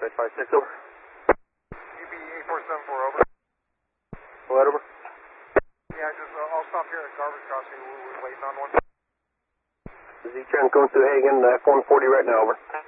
56, over. UB 8474, over. What, over? Yeah, just, I'll stop here at Garbage Crossing. We're waiting on one. Z-Trans going through Hagen, F-140 right now, over.